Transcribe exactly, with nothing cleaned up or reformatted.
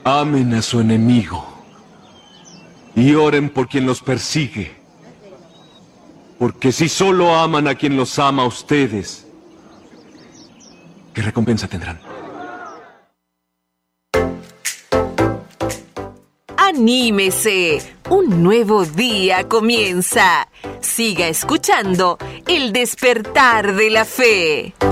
Amen a su enemigo y oren por quien los persigue. Porque si solo aman a quien los ama a ustedes, ¿qué recompensa tendrán? ¡Anímese! Un nuevo día comienza. Siga escuchando El Despertar de la Fe.